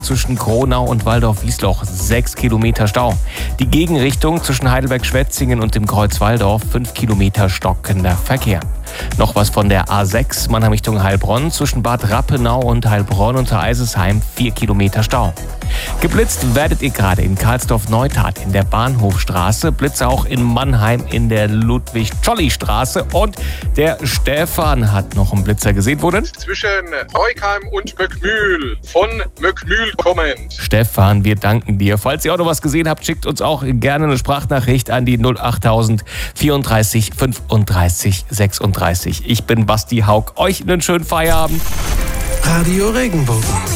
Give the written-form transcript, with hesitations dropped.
Zwischen Kronau und Waldorf-Wiesloch 6 Kilometer Stau. Die Gegenrichtung zwischen Heidelberg-Schwetzingen und dem Kreuz Walldorf 5 Kilometer stockender Verkehr. Noch was von der A6 Mannheim Richtung Heilbronn zwischen Bad Rappenau und Heilbronn unter Eisesheim 4 Kilometer Stau. Geblitzt werdet ihr gerade in Karlsdorf-Neustadt in der Bahnhofstraße, Blitze auch in Mannheim in der Ludwig-Czolli-Straße und der Stefan hat noch einen Blitzer gesehen. Wo denn? Zwischen Reukheim und Möckmühl, von Möckmühl kommend. Stefan, wir danken dir. Falls ihr auch noch was gesehen habt, schickt uns auch gerne eine Sprachnachricht an die 08000 34 35 36. Ich bin Basti Haug. Euch einen schönen Feierabend. Radio Regenbogen.